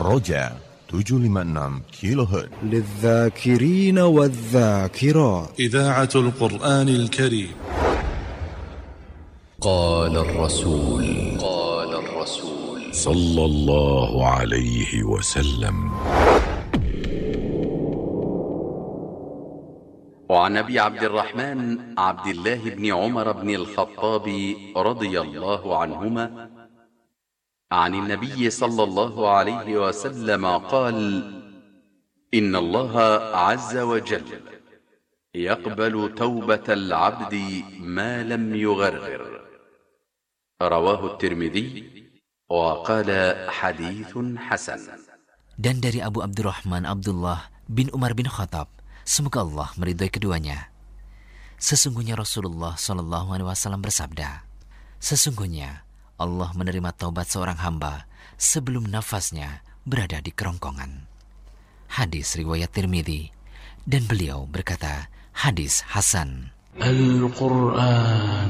Roja 756 كيلو هرتز للذاكرين والذاكرات. إذاعة القرآن الكريم. قال الرسول صلى الله عليه وسلم. وعن أبي عبد الرحمن عبد الله بن عمر بن الخطاب رضي الله عنهما عن النبي صلى الله عليه وسلم قال: إن الله عز وجل يقبل توبة العبد ما لم يغرغر. رواه الترمذي وقال حديث حسن. Dan dari Abu Abdurrahman Abdullah bin Umar bin Khattab, semoga Allah meridhai keduanya. Sesungguhnya Rasulullah SAW bersabda, sesungguhnya Allah menerima taubat seorang hamba sebelum nafasnya berada di kerongkongan. Hadis riwayat Tirmidzi, dan beliau berkata hadis hasan. Al-Quran